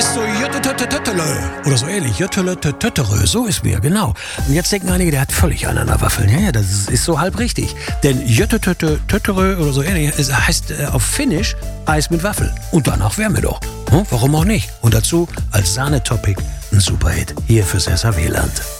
heißt so Jöttetöttetöttelö oder so ähnlich. Jöttetötterö, so ist mir, genau. Und jetzt denken einige, der hat völlig einen an der Waffel. Ja, das ist so halb richtig. Denn Jöttetötterö oder so ähnlich heißt auf Finnisch Eis mit Waffel. Und danach wären wir doch. Warum auch nicht? Und dazu als Sahnetopic ein Superhit hier fürs SAW-Land.